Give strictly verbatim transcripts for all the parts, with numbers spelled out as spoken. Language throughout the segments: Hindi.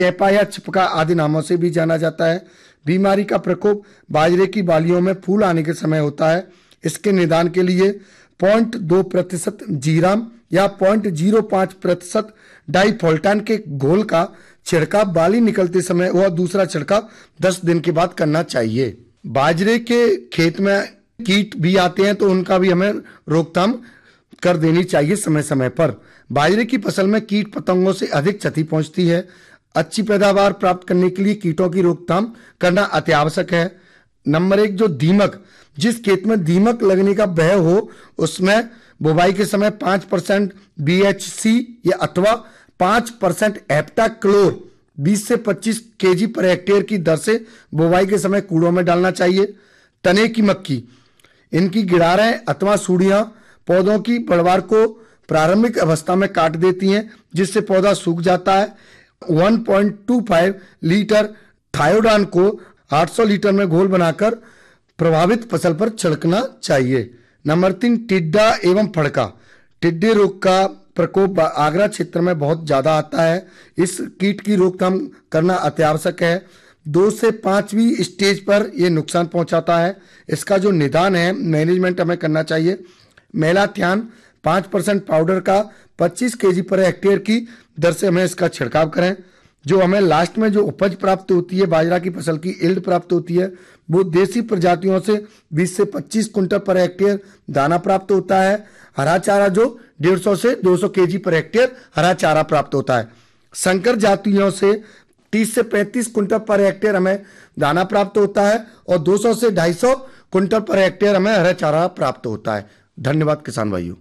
कैपा या चिपका आदि नामों से भी जाना जाता है। बीमारी का प्रकोप बाजरे की बालियों में फूल आने के समय होता है। इसके निदान के लिए पॉइंट दो प्रतिशत जीराम या पॉइंट जीरो पांच प्रतिशत डाइफोल्टान के घोल का छिड़काव बाली निकलते समय व दूसरा छिड़काव दस दिन के बाद करना चाहिए। बाजरे के खेत में कीट भी आते हैं तो उनका भी हमें रोकथाम कर देनी चाहिए समय समय पर। बाजरे की फसल में कीट पतंगों से अधिक क्षति पहुंचती है। अच्छी पैदावार प्राप्त करने के लिए कीटों की रोकथाम करना अति आवश्यक है। नंबर एक, जो दीमक, जिस खेत में दीमक लगने का भय हो उसमें बुवाई के समय पांच परसेंट बी एच सी या अथवा पांच परसेंट हेप्टाक्लोर बीस से पच्चीस केजी पर हेक्टेयर की दर से बुवाई के समय कूड़ों में डालना चाहिए। तने की मक्खी, इनकी गिरारें अथवा सूढ़ियां पौधों की पैदावार को प्रारंभिक अवस्था में काट देती हैं जिससे पौधा सूख जाता है। एक पॉइंट दो पाँच लीटर थायोडान को आठ सौ लीटर में घोल बनाकर प्रभावित फसल पर छिड़कना चाहिए। नंबर तीन, टिड्डा एवं फड़का। टिड्डे रोग का प्रकोप आगरा क्षेत्र में बहुत ज्यादा आता है। इस कीट की रोकथाम करना अत्यावश्यक है। दो से पांचवी स्टेज पर यह नुकसान पहुंचाता है। इसका जो निदान है, मैनेजमेंट हमें करना चाहिए। मेलाथियान पांच परसेंट पाउडर का पच्चीस केजी पर हेक्टेयर की दर से हमें इसका छिड़काव करें। जो हमें लास्ट में जो उपज प्राप्त होती है, बाजरा की फसल की यील्ड प्राप्त होती है, वो देसी प्रजातियों से बीस से पच्चीस कुंटल पर हेक्टेयर दाना प्राप्त होता है। हरा चारा जो डेढ़ सौ से दो सौ केजी पर हेक्टेयर हरा चारा प्राप्त होता है। संकर जातियों से तीस से पैंतीस कुंटल पर हेक्टेयर हमें दाना प्राप्त होता है और दो सौ से ढाई सौ कुंटल पर हेक्टेयर हमें हरा चारा प्राप्त होता है। धन्यवाद किसान भाइयों।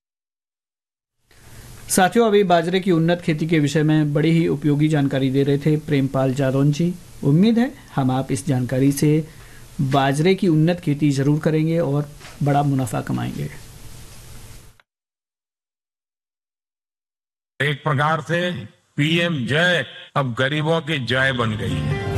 साथियों, अभी बाजरे की उन्नत खेती के विषय में बड़ी ही उपयोगी जानकारी दे रहे थे प्रेमपाल जादौन जी। उम्मीद है हम आप इस जानकारी से बाजरे की उन्नत खेती जरूर करेंगे और बड़ा मुनाफा कमाएंगे। एक प्रकार से पी एम जय अब गरीबों की जय बन गई है।